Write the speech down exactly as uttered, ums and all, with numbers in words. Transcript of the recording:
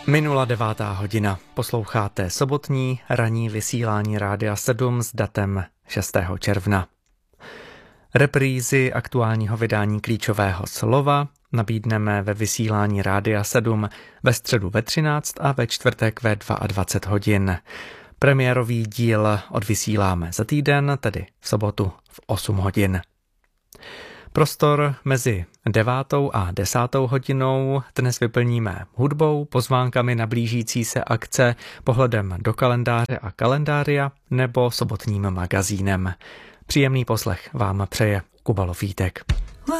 Minula devátá hodina. Posloucháte sobotní ranní vysílání Rádia sedm s datem šestého června. Reprízy aktuálního vydání Klíčového slova nabídneme ve vysílání Rádia sedm ve středu ve třináct a ve čtvrtek ve dvacet dva hodin. Premiérový díl odvysíláme za týden, tedy v sobotu v osm hodin. Prostor mezi devátou a desátou hodinou dnes vyplníme hudbou, pozvánkami na blížící se akce, pohledem do kalendáře a kalendária nebo sobotním magazínem. Příjemný poslech vám přeje Kuba Lofítek.